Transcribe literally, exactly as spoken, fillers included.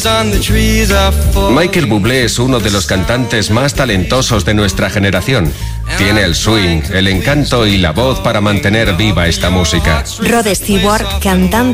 Michael Bublé es uno de los cantantes más talentosos de nuestra generación. Tiene el swing, el encanto y la voz para mantener viva esta música. Rod Stewart, cantante